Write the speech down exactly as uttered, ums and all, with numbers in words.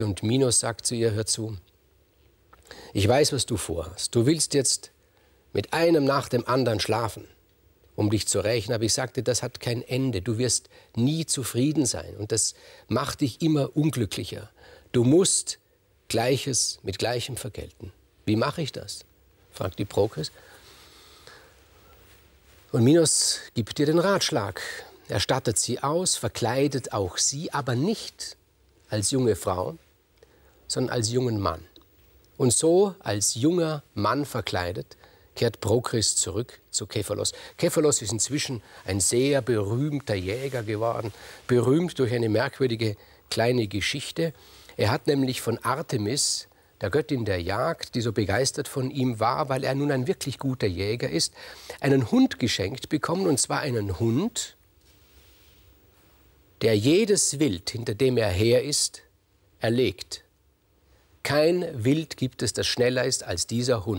Und Minos sagt zu ihr, hör zu, ich weiß, was du vorhast. Du willst jetzt mit einem nach dem anderen schlafen, um dich zu rächen. Aber ich sagte, das hat kein Ende. Du wirst nie zufrieden sein. Und das macht dich immer unglücklicher. Du musst Gleiches mit Gleichem vergelten. Wie mache ich das? Fragt die Prokris. Und Minos gibt dir den Ratschlag. Er stattet sie aus, verkleidet auch sie, aber nicht als junge Frau, sondern als jungen Mann. Und so, als junger Mann verkleidet, kehrt Prokris zurück zu Kephalos. Kephalos ist inzwischen ein sehr berühmter Jäger geworden, berühmt durch eine merkwürdige kleine Geschichte. Er hat nämlich von Artemis, der Göttin der Jagd, die so begeistert von ihm war, weil er nun ein wirklich guter Jäger ist, einen Hund geschenkt bekommen, und zwar einen Hund, der jedes Wild, hinter dem er her ist, erlegt. Kein Wild gibt es, das schneller ist als dieser Hund.